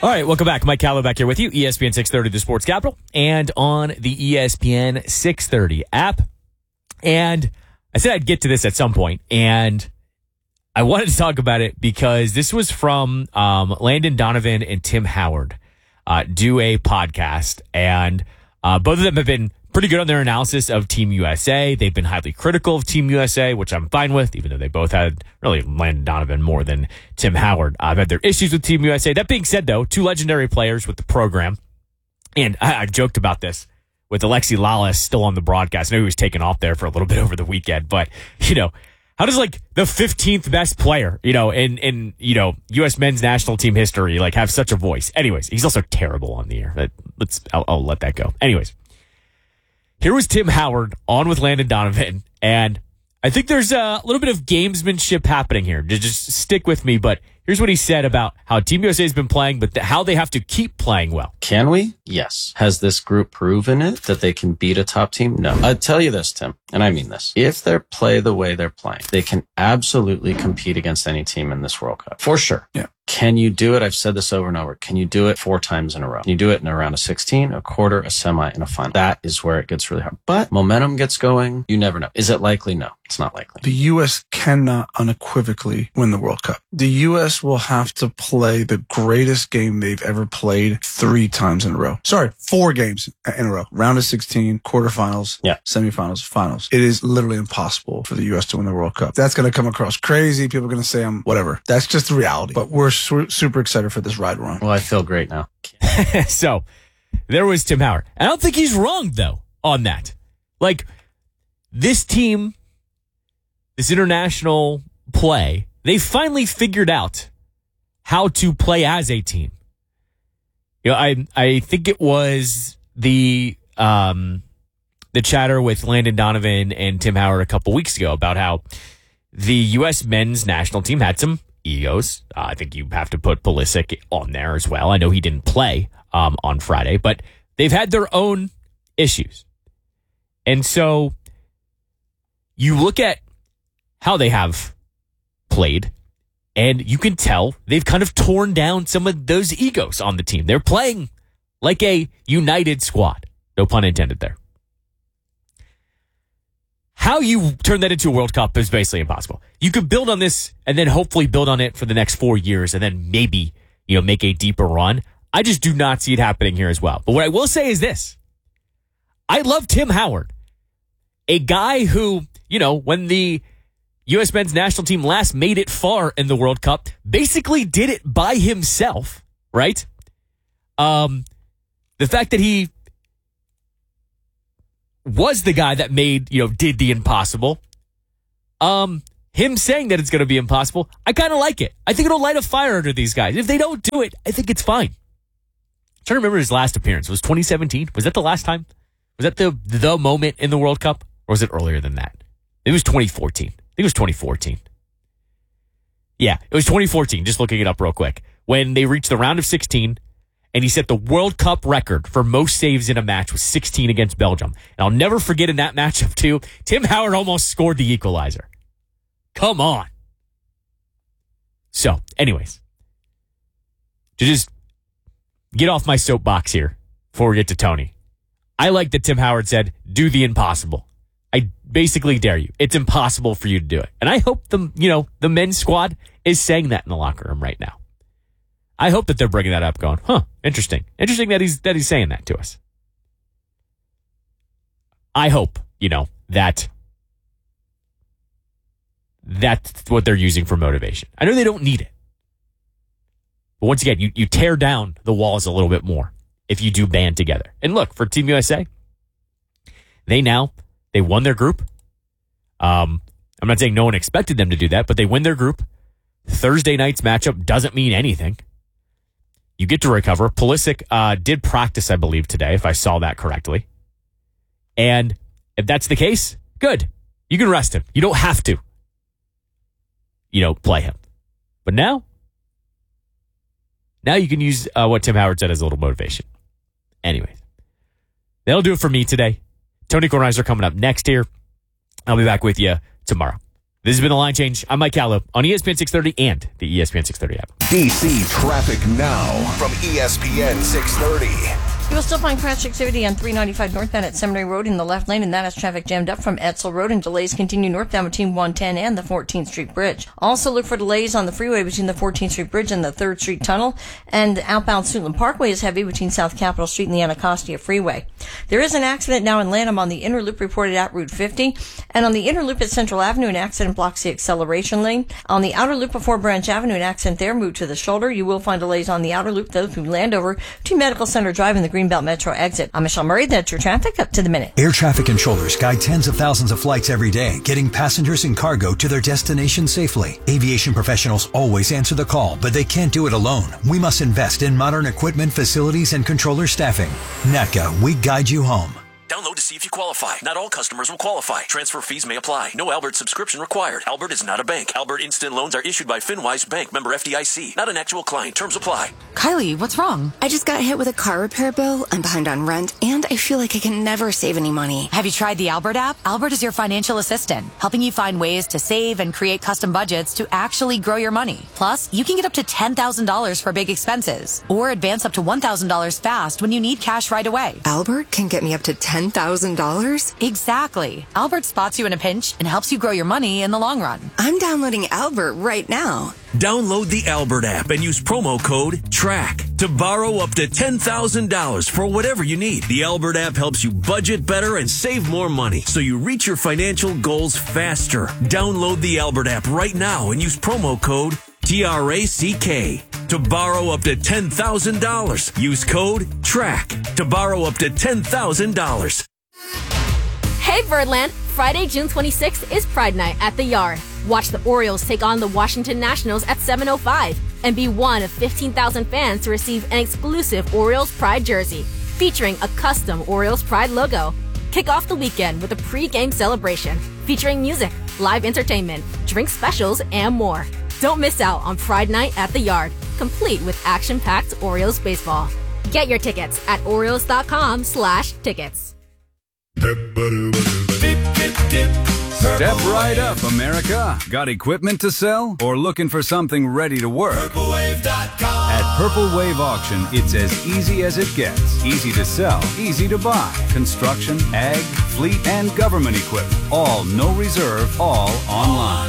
All right, welcome back. Mike Callow back here with you, ESPN 630, the Sports Capital, and on the ESPN 630 app. And I said I'd get to this at some point, and I wanted to talk about it because this was from Landon Donovan and Tim Howard do a podcast, and both of them have been pretty good on their analysis of Team USA. They've been highly critical of Team USA, which I'm fine with, even though they both had, really, Landon Donovan more than Tim Howard. I've had their issues with Team USA. That being said, though, two legendary players with the program, and I've joked about this with Alexi Lalas still on the broadcast. I know he was taken off there for a little bit over the weekend, but, how does, the 15th best player, in U.S. men's national team history, have such a voice? Anyways, he's also terrible on the air. I'll let that go. Anyways. Here was Tim Howard on with Landon Donovan, and I think there's a little bit of gamesmanship happening here. Just stick with me, but here's what he said about how Team USA has been playing, but how they have to keep playing well. Can we? Yes. Has this group proven it, that they can beat a top team? No. I'll tell you this, Tim, and I mean this. If they play the way they're playing, they can absolutely compete against any team in this World Cup. For sure. Yeah. Can you do it? I've said this over and over. Can you do it 4 times in a row? Can you do it in a round of 16, a quarter, a semi, and a final? That is where it gets really hard. But momentum gets going. You never know. Is it likely? No, it's not likely. The U.S. cannot unequivocally win the World Cup. The U.S. will have to play the greatest game they've ever played 3 times in a row. Sorry, 4 games in a row. Round of 16, quarterfinals, semifinals, finals. It is literally impossible for the U.S. to win the World Cup. That's going to come across crazy. People are going to say I'm whatever. That's just the reality. But we're super excited for this ride we're on. Well, I feel great now. So, there was Tim Howard. I don't think he's wrong, though, on that. This team, this international play, they finally figured out how to play as a team. I think it was the chatter with Landon Donovan and Tim Howard a couple weeks ago about how the U.S. men's national team had some egos. I think you have to put Pulisic on there as well. I know he didn't play on Friday, but they've had their own issues. And so you look at how they have played, and you can tell they've kind of torn down some of those egos on the team. They're playing like a united squad. No pun intended there. How you turn that into a World Cup is basically impossible. You could build on this and then hopefully build on it for the next 4 years and then maybe, make a deeper run. I just do not see it happening here as well. But what I will say is this. I love Tim Howard, a guy who, when the U.S. men's national team last made it far in the World Cup, basically did it by himself, right? The fact that he was the guy that did the impossible. Him saying that it's going to be impossible, I kind of like it. I think it'll light a fire under these guys. If they don't do it, I think it's fine. I'm trying to remember his last appearance. Was 2017? Was that the last time? Was that the moment in the World Cup? Or was it earlier than that? It was 2014. I think it was 2014. Yeah, it was 2014. Just looking it up real quick. When they reached the round of 16, and he set the World Cup record for most saves in a match with 16 against Belgium. And I'll never forget in that matchup, too, Tim Howard almost scored the equalizer. Come on. So, anyways, to just get off my soapbox here before we get to Tony. I like that Tim Howard said, do the impossible. I basically dare you. It's impossible for you to do it. And I hope the men's squad is saying that in the locker room right now. I hope that they're bringing that up going, interesting. Interesting that he's saying that to us. I hope, that's what they're using for motivation. I know they don't need it. But once again, you tear down the walls a little bit more if you do band together. And look, for Team USA, they won their group. I'm not saying no one expected them to do that, but they win their group. Thursday night's matchup doesn't mean anything. You get to recover. Pulisic did practice, I believe, today, if I saw that correctly. And if that's the case, good. You can rest him. You don't have to, play him. But now you can use what Tim Howard said as a little motivation. Anyways, that'll do it for me today. Tony Kornheiser coming up next here. I'll be back with you tomorrow. This has been The Line Change. I'm Mike Callow on ESPN 630 and the ESPN 630 app. DC traffic now from ESPN 630. You will still find crash activity on 395 northbound at Seminary Road in the left lane, and that has traffic jammed up from Etzel Road, and delays continue northbound between 110 and the 14th Street Bridge. Also look for delays on the freeway between the 14th Street Bridge and the 3rd Street Tunnel, and outbound Suitland Parkway is heavy between South Capitol Street and the Anacostia Freeway. There is an accident now in Lanham on the inner loop reported at Route 50, and on the inner loop at Central Avenue, an accident blocks the acceleration lane. On the outer loop before Branch Avenue, an accident there moved to the shoulder. You will find delays on the outer loop, though, through Landover to Medical Center Drive and the Greenbelt Metro exit. I'm Michelle Murray. That's your traffic up to the minute. Air traffic controllers guide tens of thousands of flights every day, getting passengers and cargo to their destination safely. Aviation professionals always answer the call, but they can't do it alone. We must invest in modern equipment, facilities, and controller staffing. NATCA, we guide you home. Download to see if you qualify. Not all customers will qualify. Transfer fees may apply. No Albert subscription required. Albert is not a bank. Albert Instant Loans are issued by FinWise Bank, member FDIC. Not an actual client. Terms apply. Kylie, what's wrong? I just got hit with a car repair bill. I'm behind on rent, and I feel like I can never save any money. Have you tried the Albert app? Albert is your financial assistant, helping you find ways to save and create custom budgets to actually grow your money. Plus, you can get up to $10,000 for big expenses, or advance up to $1,000 fast when you need cash right away. Albert can get me up to $10,000? Exactly. Albert spots you in a pinch and helps you grow your money in the long run. I'm downloading Albert right now. Download the Albert app and use promo code TRACK to borrow up to $10,000 for whatever you need. The Albert app helps you budget better and save more money so you reach your financial goals faster. Download the Albert app right now and use promo code TRACK to borrow up to $10,000. Use code TRACK to borrow up to $10,000. Hey Birdland! Friday, June 26th is Pride Night at the Yard. Watch the Orioles take on the Washington Nationals at 7:05 and be one of 15,000 fans to receive an exclusive Orioles Pride jersey featuring a custom Orioles Pride logo. Kick off the weekend with a pre-game celebration featuring music, live entertainment, drink specials, and more. Don't miss out on Pride Night at the Yard, complete with action-packed Orioles baseball. Get your tickets at Orioles.com/tickets. Step right up, America. Got equipment to sell or looking for something ready to work? PurpleWave.com. At Purple Wave Auction, it's as easy as it gets. Easy to sell, easy to buy. Construction, ag, fleet, and government equipment. All no reserve, all online.